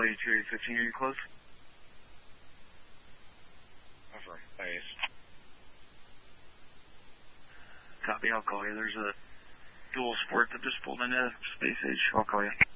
Charlie 2815, are you close? Over. Base. Copy, I'll call you. There's a dual sport that just pulled into Space Age. I'll call you.